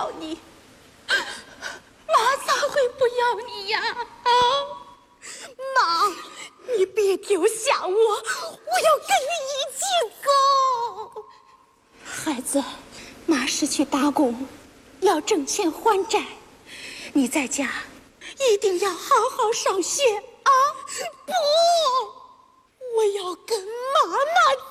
要你？妈咋会不要你呀？啊， 妈，你别丢下我，我要跟你一起走。 孩子，妈是去打工，要挣钱还债。你在家一定要好好上学啊！ 不，我要跟妈妈走。